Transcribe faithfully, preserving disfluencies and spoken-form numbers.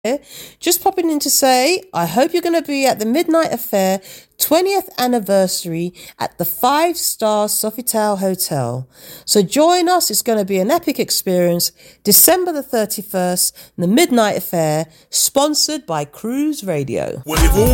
Just popping in to say, I hope you're going to be at the Midnight Affair twentieth anniversary at the five star Sofitel Hotel. So join us. It's going to be an epic experience. December the thirty-first, the Midnight Affair, sponsored by Cruise Radio.